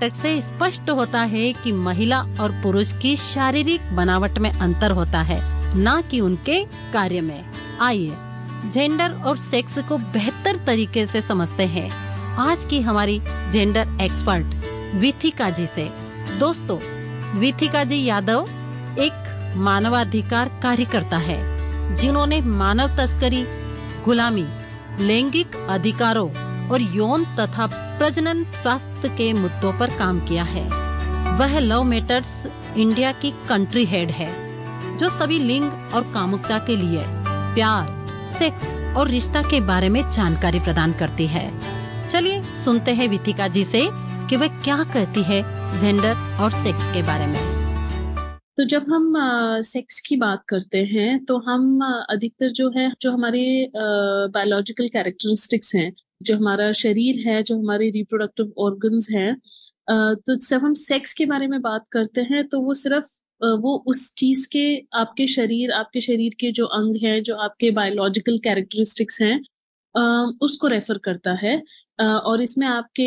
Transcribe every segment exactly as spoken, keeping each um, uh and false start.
नाटक से स्पष्ट होता है कि महिला और पुरुष की शारीरिक बनावट में अंतर होता है, ना कि उनके कार्य में। आइए जेंडर और सेक्स को बेहतर तरीके से समझते हैं आज की हमारी जेंडर एक्सपर्ट विथिका जी से। दोस्तों, विथिका जी यादव एक मानवाधिकार कार्यकर्ता है जिन्होंने मानव तस्करी, गुलामी, लैंगिक अधिकारों और यौन तथा प्रजनन स्वास्थ्य के मुद्दों पर काम किया है। वह लव मैटर्स इंडिया की कंट्री हेड है जो सभी लिंग और कामुकता के लिए प्यार, सेक्स और रिश्ता के बारे में जानकारी प्रदान करती है। चलिए सुनते हैं विथिका जी से कि वह क्या कहती है जेंडर और सेक्स के बारे में। तो जब हम सेक्स की बात करते हैं तो हम अधिकतर जो है जो हमारे बायोलॉजिकल कैरेक्टरिस्टिक्स हैं, जो हमारा शरीर है, जो हमारे रिप्रोडक्टिव ऑर्गन्स हैं, तो जब हम सेक्स के बारे में बात करते हैं तो वो सिर्फ वो उस चीज के आपके शरीर आपके शरीर के जो अंग हैं, जो आपके बायोलॉजिकल कैरेक्टरिस्टिक्स हैं, उसको रेफर करता है। और इसमें आपके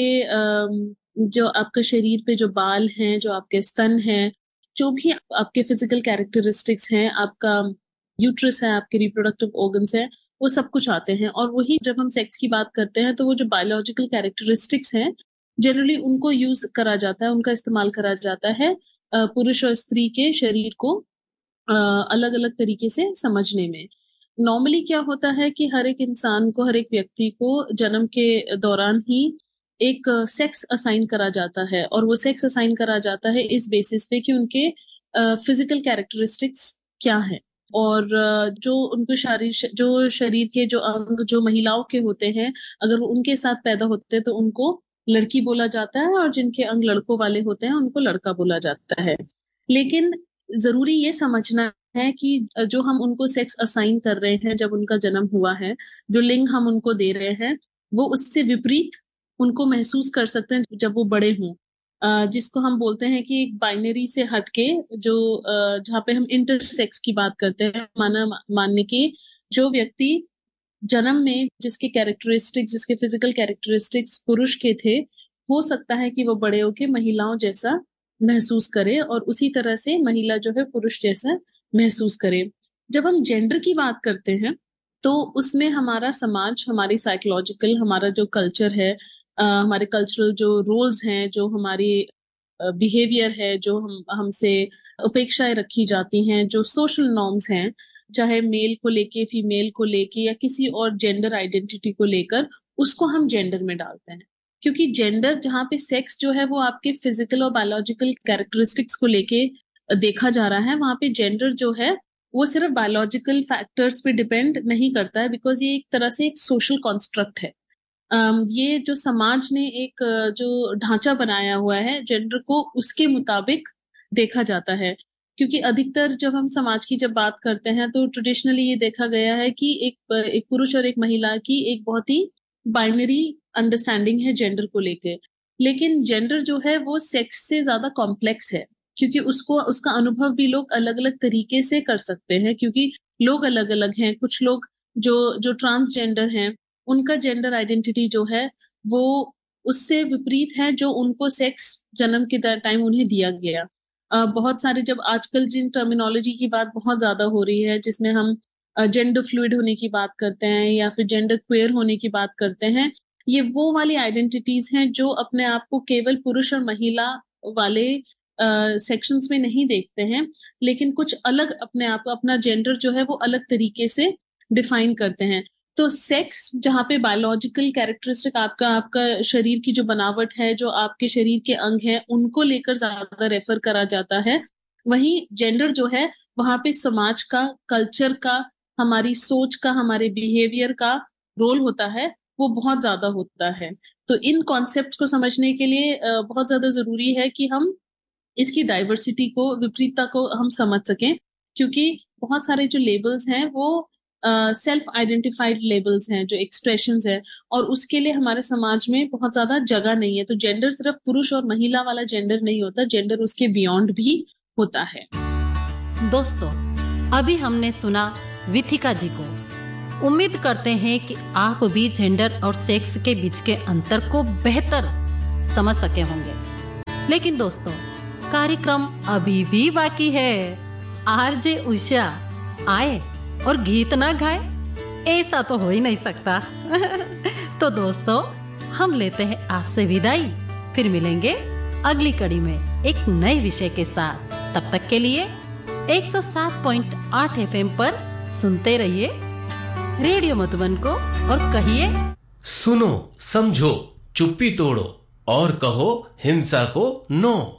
जो आपके शरीर पे जो बाल हैं, जो आपके स्तन हैं, जो भी आपके फिजिकल कैरेक्टरिस्टिक्स हैं, आपका यूट्रस है, आपके रिप्रोडक्टिव ऑर्गन्स हैं, वो सब कुछ आते हैं। और वही जब हम सेक्स की बात करते हैं तो वो जो बायोलॉजिकल कैरेक्टरिस्टिक्स हैं जनरली उनको यूज करा जाता है, उनका इस्तेमाल करा जाता है पुरुष और स्त्री के शरीर को अलग अलग तरीके से समझने में। नॉर्मली क्या होता है कि हर एक इंसान को, हर एक व्यक्ति को जन्म के दौरान ही एक सेक्स असाइन करा जाता है, और वो सेक्स असाइन करा जाता है इस बेसिस पे कि उनके फिजिकल कैरेक्टरिस्टिक्स क्या है, और जो उनको शरीर जो शरीर के जो अंग जो महिलाओं के होते हैं, अगर वो उनके साथ पैदा होते हैं तो उनको लड़की बोला जाता है, और जिनके अंग लड़कों वाले होते हैं उनको लड़का बोला जाता है। लेकिन जरूरी ये समझना है कि जो हम उनको सेक्स असाइन कर रहे हैं जब उनका जन्म हुआ है, जो लिंग हम उनको दे रहे हैं, वो उससे विपरीत उनको महसूस कर सकते हैं जब वो बड़े हों, जिसको हम बोलते हैं कि एक बाइनरी से हटके जो जहाँ पे हम इंटरसेक्स की बात करते हैं, माना मानने की जो व्यक्ति जन्म में जिसके कैरेक्टरिस्टिक्स जिसके फिजिकल कैरेक्टरिस्टिक्स पुरुष के थे, हो सकता है कि वो बड़े होके महिलाओं जैसा महसूस करे, और उसी तरह से महिला जो है पुरुष जैसा महसूस करे। जब हम जेंडर की बात करते हैं तो उसमें हमारा समाज, हमारी साइकोलॉजिकल, हमारा जो कल्चर है, uh, हमारे कल्चरल जो रोल्स हैं, जो हमारी बिहेवियर uh, है, जो हम हमसे अपेक्षाएं रखी जाती हैं, जो सोशल नॉर्म्स हैं, चाहे मेल को लेके, फीमेल को लेके, या किसी और जेंडर आइडेंटिटी को लेकर, उसको हम जेंडर में डालते हैं। क्योंकि जेंडर जहाँ पे सेक्स जो है वो आपके फिजिकल और बायोलॉजिकल कैरेक्टरिस्टिक्स को लेके देखा जा रहा है, वहां पे जेंडर जो है वो सिर्फ बायोलॉजिकल फैक्टर्स पे डिपेंड नहीं करता है, बिकॉज ये एक तरह से एक सोशल कॉन्स्ट्रक्ट है। um, ये जो समाज ने एक जो ढांचा बनाया हुआ है जेंडर को, उसके मुताबिक देखा जाता है। क्योंकि अधिकतर जब हम समाज की जब बात करते हैं तो ट्रेडिशनली ये देखा गया है कि एक एक पुरुष और एक महिला की एक बहुत ही बाइनरी अंडरस्टैंडिंग है जेंडर को लेके। लेकिन जेंडर जो है वो सेक्स से ज्यादा कॉम्प्लेक्स है, क्योंकि उसको उसका अनुभव भी लोग अलग अलग तरीके से कर सकते हैं, क्योंकि लोग अलग अलग हैं। कुछ लोग जो जो ट्रांसजेंडर हैं, उनका जेंडर आइडेंटिटी जो है वो उससे विपरीत है जो उनको सेक्स जन्म के टाइम उन्हें दिया गया। Uh, बहुत सारे, जब आजकल जिन टर्मिनोलॉजी की बात बहुत ज्यादा हो रही है, जिसमें हम जेंडर uh, फ्लूइड होने की बात करते हैं या फिर जेंडर क्वेयर होने की बात करते हैं, ये वो वाली आइडेंटिटीज हैं जो अपने आप को केवल पुरुष और महिला वाले सेक्शंस uh, में नहीं देखते हैं, लेकिन कुछ अलग अपने आप को, अपना जेंडर जो है वो अलग तरीके से डिफाइन करते हैं। तो सेक्स जहाँ पे बायोलॉजिकल कैरेक्टरिस्टिक, आपका आपका शरीर की जो बनावट है, जो आपके शरीर के अंग हैं, उनको लेकर ज्यादा रेफर करा जाता है। वहीं जेंडर जो है वहां पे समाज का, कल्चर का, हमारी सोच का, हमारे बिहेवियर का रोल होता है, वो बहुत ज्यादा होता है। तो इन कॉन्सेप्ट को समझने के लिए बहुत ज्यादा जरूरी है कि हम इसकी डाइवर्सिटी को, विपरीतता को हम समझ सकें, क्योंकि बहुत सारे जो लेबल्स हैं वो सेल्फ आइडेंटिफाइड लेबल्स हैं, जो एक्सप्रेशंस है, और उसके लिए हमारे समाज में बहुत ज्यादा जगह नहीं है। तो जेंडर सिर्फ पुरुष और महिला वाला जेंडर नहीं होता, जेंडर उसके बियॉन्ड भी होता है। दोस्तों, अभी हमने सुना विथिका जी को। उम्मीद करते हैं कि आप भी जेंडर और सेक्स के बीच के अंतर को बेहतर समझ सके होंगे। लेकिन दोस्तों, कार्यक्रम अभी भी बाकी है। आरजे उषा आए और गीत ना गाए, ऐसा तो हो ही नहीं सकता। तो दोस्तों, हम लेते हैं आपसे विदाई। फिर मिलेंगे अगली कड़ी में एक नए विषय के साथ। तब तक के लिए एक सौ सात पॉइंट आठ एफएम पर सुनते रहिए रेडियो मधुबन को और कहिए, सुनो, समझो, चुप्पी तोड़ो और कहो हिंसा को नो।